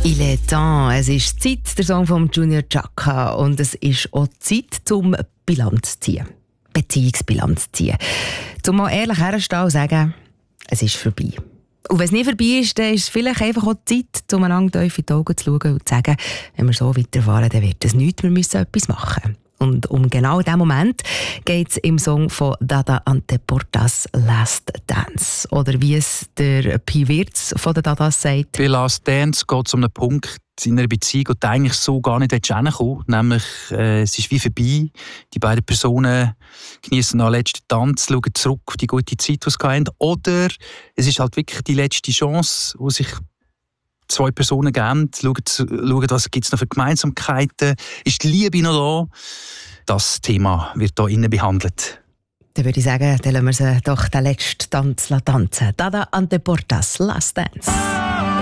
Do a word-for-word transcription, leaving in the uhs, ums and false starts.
Il est temps. Es ist Zeit, der Song von Junior Chaka. Und es ist auch Zeit, zum Bilanz zu ziehen. Beziehungsbilanz zu ziehen. Zum mal ehrlich herzustehen und sagen, es ist vorbei. Und wenn es nicht vorbei ist, dann ist es vielleicht einfach auch Zeit, um einander tief in die Augen zu schauen und zu sagen, wenn wir so weiterfahren, dann wird es nichts, wir müssen etwas machen. Und um genau diesen Moment geht es im Song von Dada Anteportas «Last Dance». Oder wie es der Pi Wirtz von den Dadas sagt. Bei «Last Dance» geht es um einen Punkt in einer Beziehung, wo du eigentlich so gar nicht hinkommen willst. Nämlich, äh, es ist wie vorbei. Die beiden Personen genießen den letzten Tanz, schauen zurück auf die gute Zeit, die sie hatten. Oder es ist halt wirklich die letzte Chance, wo sich zwei Personen geben, schauen, schauen was gibt es noch für Gemeinsamkeiten, ist die Liebe noch da? Das Thema wird hier innen behandelt. Dann würde ich sagen, dann lassen wir sie doch den letzten Tanz tanzen. Dada Anteportas, «Last Dance».